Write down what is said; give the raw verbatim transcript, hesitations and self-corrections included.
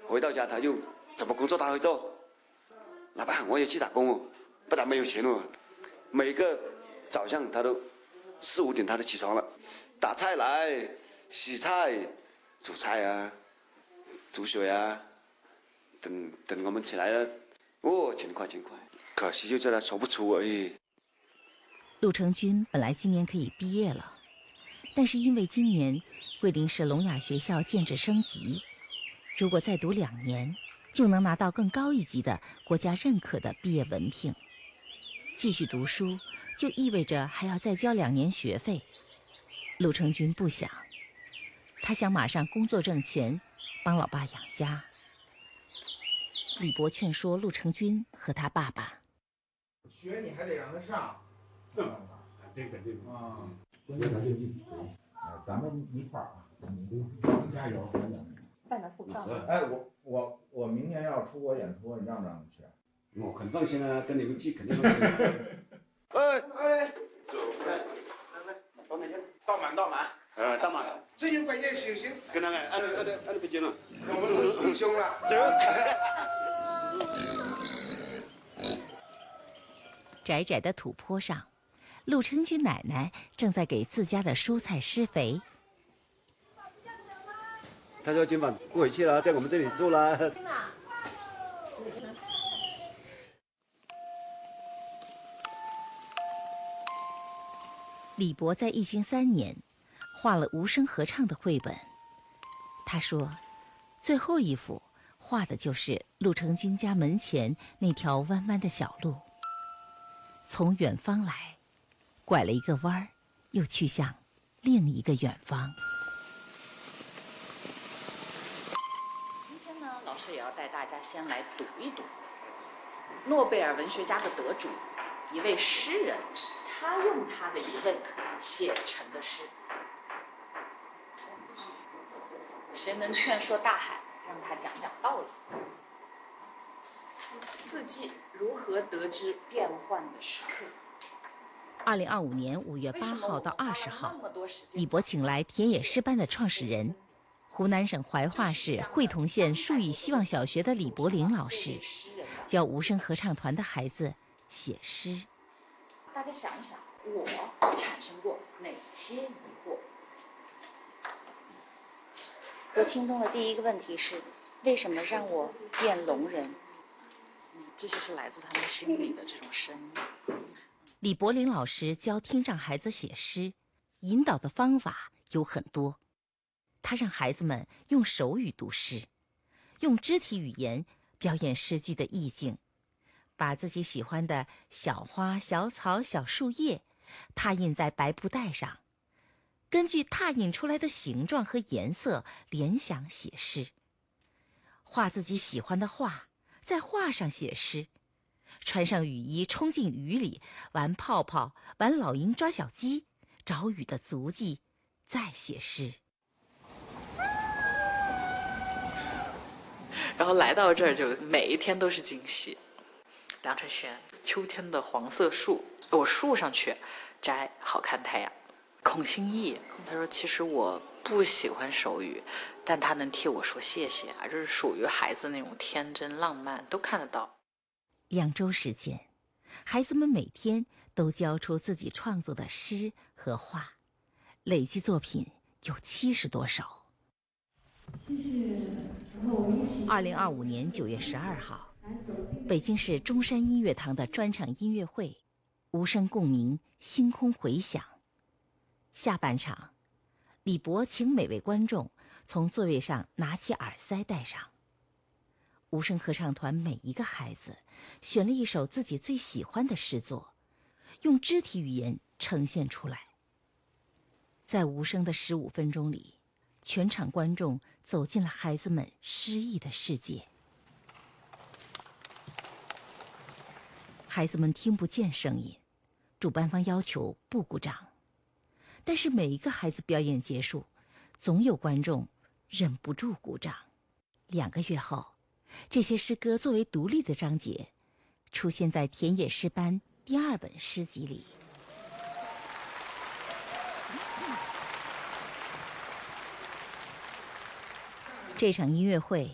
回到家他就怎么工作他会做。老爸，我也去打工哦，不但没有钱哦，每个早上他都四五点他都起床了，打菜来，洗菜，煮菜啊，煮水啊，等等我们起来了，哦，勤快勤快，可惜就在他说不出而已。 陆成军本来今年可以毕业了，但是因为今年桂林市聋哑学校建制升级，如果再读两年，就能拿到更高一级的国家认可的毕业文凭。继续读书就意味着还要再交两年学费。陆成军不想，他想马上工作挣钱，帮老爸养家。李博劝说陆成军和他爸爸： 学你还得让他上。 肯定肯定啊！我咱就一， 咱们一块儿啊，你都加油，我讲。 带点护照。 哎，我我我明年要出国演出，你让不让我去？ 我很放心啊，跟你们去肯定放心。哎哎，走，来来来，到哪去？ 倒满倒满。 呃，到满。 这就关键行行。 跟他们按按按按不接了。 我们是弟兄了。 走。 窄窄的土坡上，陆成军奶奶正在给自家的蔬菜施肥。 他说今晚不回去了，在我们这里住了。 李博在疫情三年画了无声合唱的绘本。他说，最后一幅画的就是陆成军家门前那条弯弯的小路。从远方来，拐了一个弯儿，又去向另一个远方。 今天呢，老师也要带大家先来读一读诺贝尔文学家的得主，一位诗人，他用他的疑问写成的诗。谁能劝说大海，让他讲讲道理？四季如何得知变换的时刻？ 二零二五年五月八号到二十号，李博请来田野诗班的创始人，湖南省怀化市会同县树语希望小学的李柏林老师，教无声合唱团的孩子写诗。 大家想一想，我产生过哪些疑惑？ 何清东的第一个问题是：为什么让我变聋人？ 这些是来自他们心里的这种声音。 李柏林老师教听障孩子写诗，引导的方法有很多。他让孩子们用手语读诗，用肢体语言表演诗句的意境，把自己喜欢的小花、小草、小树叶拓印在白布袋上，根据拓印出来的形状和颜色联想写诗，画自己喜欢的画，在画上写诗，穿上雨衣冲进雨里玩泡泡，玩老鹰抓小鸡，找雨的足迹，再写诗。 然后来到这儿就每一天都是惊喜。梁春轩，秋天的黄色树，我树上去摘好看太阳。孔心义，他说其实我不喜欢手语，但他能替我说谢谢啊，就是属于孩子那种天真浪漫，都看得到。 两周时间，孩子们每天都交出自己创作的诗和画，累计作品有七十多首。 谢谢。 二零二五年九月十二号，北京市中山音乐堂的专场音乐会，无声共鸣，星空回响。下半场，李博请每位观众从座位上拿起耳塞戴上。无声合唱团每一个孩子选了一首自己最喜欢的诗作，用肢体语言呈现出来。在无声的十五分钟里，全场观众走进了孩子们诗意的世界。孩子们听不见声音，主办方要求不鼓掌。但是每一个孩子表演结束，总有观众忍不住鼓掌。两个月后，这些诗歌作为独立的章节，出现在田野诗班第二本诗集里。这场音乐会